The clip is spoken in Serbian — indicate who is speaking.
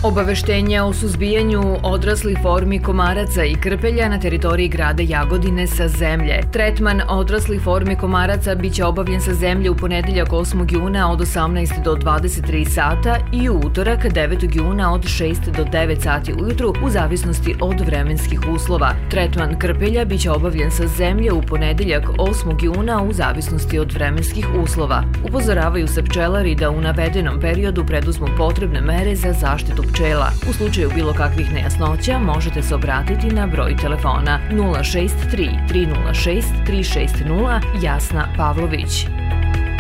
Speaker 1: Obaveštenje o suzbijanju odraslih formi komaraca i krpelja na teritoriji grada Jagodine sa zemlje. Tretman odraslih formi komaraca biće obavljen sa zemlje u ponedeljak 8. juna od 18 do 23 sata i u utorak 9. juna od 6 do 9 sati ujutru u zavisnosti od vremenskih uslova. Tretman krpelja biće obavljen sa zemlje u ponedeljak 8. juna u zavisnosti od vremenskih uslova. Upozoravaju se pčelari da u navedenom periodu preduzmu potrebne mere za zaštitu pčela. U slučaju bilo kakvih nejasnoća možete se obratiti na broj telefona 063 306 360 Jasna Pavlović.